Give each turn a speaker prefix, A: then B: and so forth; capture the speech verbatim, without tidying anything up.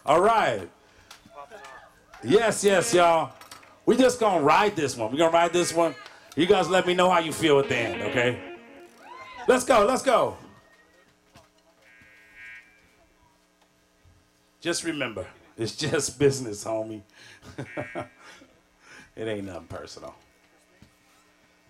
A: All right. Yes, yes, y'all. We just gonna ride this one. We're gonna ride this one. You guys let me know how you feel at the end, okay? Let's go, let's go. Just remember, it's just business, homie. It ain't nothing personal.